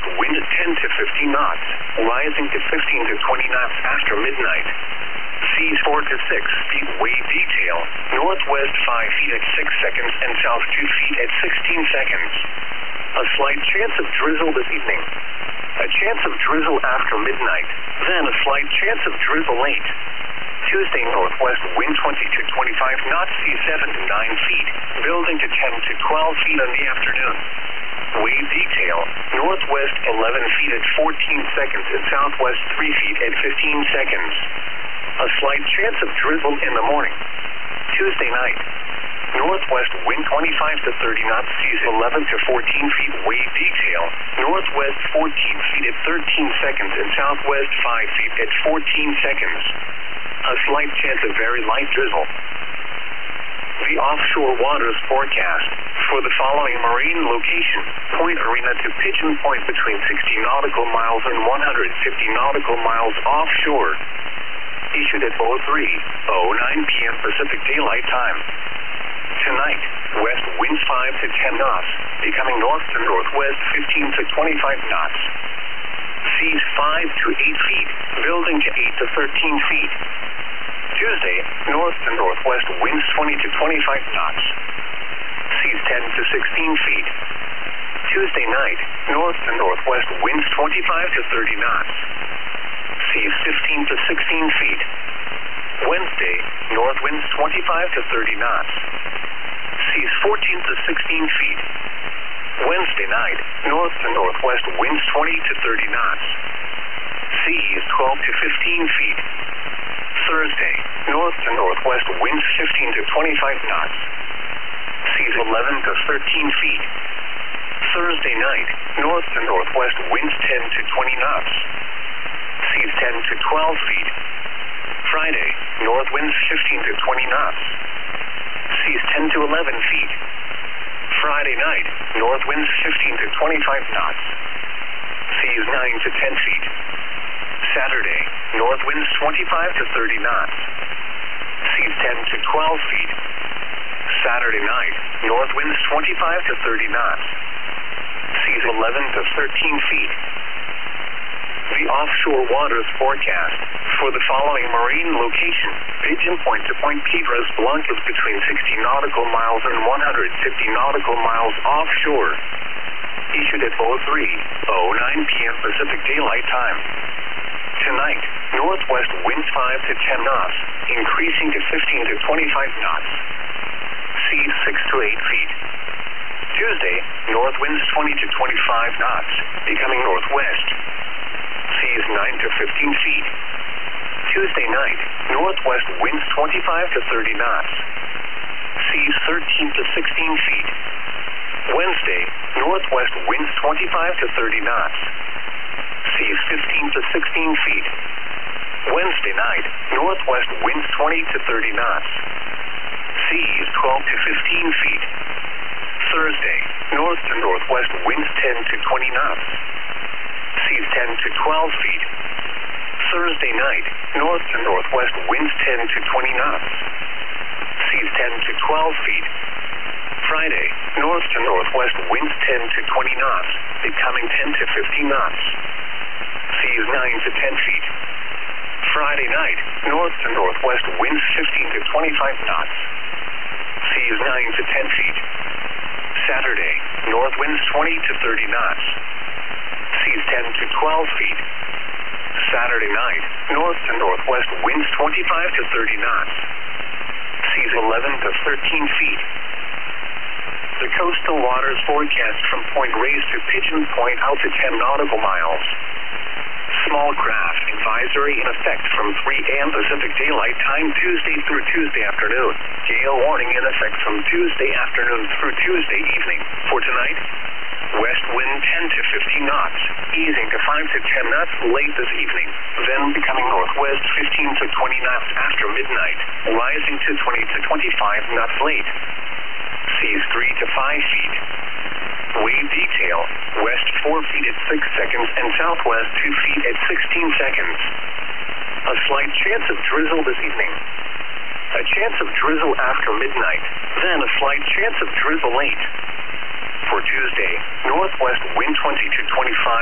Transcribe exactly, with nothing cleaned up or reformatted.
wind at ten to fifteen knots, rising to fifteen to twenty knots after midnight. Seas four to six feet. Wave detail, northwest five feet at six seconds and south two feet at sixteen seconds. A slight chance of drizzle this evening. A chance of drizzle after midnight, then a slight chance of drizzle late. Tuesday, northwest wind twenty to twenty-five knots, seas seven to nine feet, building to ten to twelve feet in the afternoon. Wave detail, northwest eleven feet at fourteen seconds and southwest three feet at fifteen seconds. A slight chance of drizzle in the morning. Tuesday night, northwest wind twenty-five to thirty knots, seas eleven to fourteen feet. Wave detail, northwest fourteen feet at thirteen seconds and southwest five feet at fourteen seconds. A slight chance of very light drizzle. The offshore waters forecast for the following marine location: Point Arena to Pigeon Point between sixty nautical miles and one hundred fifty nautical miles offshore. Issued at oh three oh nine p m Pacific Daylight Time. Tonight, west winds five to ten knots, becoming north to northwest fifteen to twenty-five knots. Seas five to eight feet, building to eight to thirteen feet. Tuesday, north to northwest winds twenty to twenty-five knots. Seas ten to sixteen feet. Tuesday night, north to northwest winds twenty-five to thirty knots. Seas fifteen to sixteen feet. Wednesday, north winds twenty-five to thirty knots. Seas fourteen to sixteen feet. Wednesday night, north to northwest winds twenty to thirty knots. Seas twelve to fifteen feet. Thursday, north to northwest winds fifteen to twenty-five knots. Seas eleven to thirteen feet. Thursday night, north to northwest winds ten to twenty knots. Seas ten to twelve feet. Friday, north winds fifteen to twenty knots. Seas ten to eleven feet. Friday night, north winds fifteen to twenty-five knots. Seas nine to ten feet. Saturday, north winds twenty-five to thirty knots. Seas ten to twelve feet. Saturday night, north winds twenty-five to thirty knots. Seas eleven to thirteen feet. The offshore waters forecast for the following marine location: Pigeon Point to Point Piedras Blancas between sixty nautical miles and one hundred fifty nautical miles offshore. Issued at oh three oh nine p m Pacific Daylight Time. Tonight, northwest winds five to ten knots, increasing to fifteen to twenty-five knots. Seas six to eight feet. Tuesday, north winds twenty to twenty-five knots, becoming northwest. Seas nine to fifteen feet. Tuesday night, northwest winds twenty-five to thirty knots. Seas thirteen to sixteen feet. Wednesday, northwest winds twenty-five to thirty knots. Seas fifteen to sixteen feet. Wednesday night, northwest winds twenty to thirty knots. Seas twelve to fifteen feet. Thursday, north to northwest winds ten to twenty knots. Seas ten to twelve feet. Thursday night, north to northwest winds ten to twenty knots. Seas ten to twelve feet. Friday, north to northwest winds ten to twenty knots, becoming ten to fifteen knots. Seas nine to ten feet. Friday night, north to northwest winds fifteen to twenty-five knots. Seas nine to ten feet. Saturday, north winds twenty to thirty knots. Seas ten to twelve feet. Saturday night, north to northwest winds twenty-five to thirty knots. Seas eleven to thirteen feet. The coastal waters forecast from Point Reyes to Pigeon Point out to ten nautical miles. Small craft advisory in effect from three a m Pacific Daylight Time Tuesday through Tuesday afternoon. Gale warning in effect from Tuesday afternoon through Tuesday evening. For tonight, west wind ten to fifteen knots, easing to five to ten knots late this evening, then becoming northwest fifteen to twenty knots after midnight, rising to twenty to twenty-five knots late. Seas three to five feet. Wave detail, west four feet at six seconds and southwest two feet at sixteen seconds. A slight chance of drizzle this evening. A chance of drizzle after midnight, then a slight chance of drizzle late. For Tuesday, northwest wind twenty to twenty-five